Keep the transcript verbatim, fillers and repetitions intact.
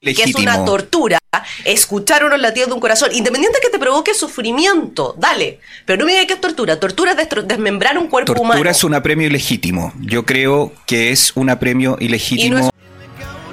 que es una tortura, escuchar unos latidos de un corazón, independiente de que te provoque sufrimiento, dale, pero no me digas que es tortura. Tortura es destro- desmembrar un cuerpo Tortura humano. es un apremio ilegítimo. Yo creo que es un apremio Y no ilegítimo. es